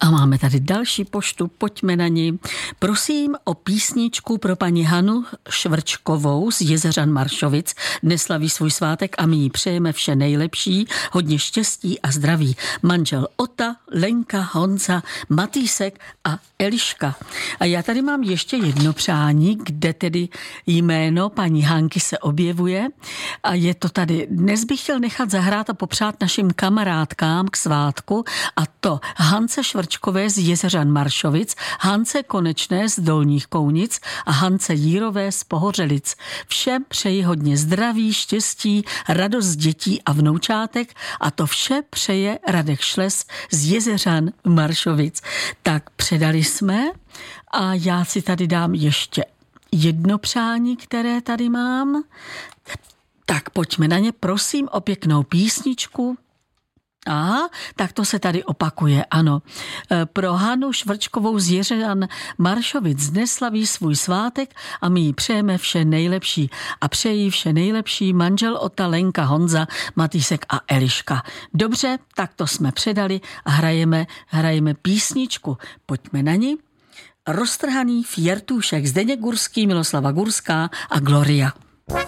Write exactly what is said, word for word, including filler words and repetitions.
A máme tady další poštu, pojďme na ní. Prosím o písničku pro paní Hanu Švrčkovou z Jezeřan Maršovic. Dnes slaví svůj svátek a my jí přejeme vše nejlepší, hodně štěstí a zdraví. Manžel Ota, Lenka, Honza, Matýsek a Eliška. A já tady mám ještě jedno přání, kde tedy jméno paní Hanky se objevuje. A je to tady. Dnes bych chtěl nechat zahrát a popřát našim kamarádkám k svátku, a to Hance Švrčkové z Jezeřan Maršovic, Hance Konečné z Dolních Kounic a Hance Jírové z Pohořelic. Všem přeji hodně zdraví, štěstí, radost dětí a vnoučátek, a to vše přeje Radek Šles z Jezeřan Maršovic. Tak předali jsme a já si tady dám ještě jedno přání, které tady mám. Tak pojďme na ně, prosím o pěknou písničku. Aha, tak to se tady opakuje, ano. Pro Hanu Švrčkovou z Jezeřan Maršovic dnes slaví svůj svátek a my jí přejeme vše nejlepší. A přejí vše nejlepší manžel Ota, Lenka, Honza, Matýsek a Eliška. Dobře, tak to jsme předali a hrajeme, hrajeme písničku. Pojďme na ní. Roztrhaný fjertůšek, Zdeněk Gurský, Miloslava Gurská a Gloria.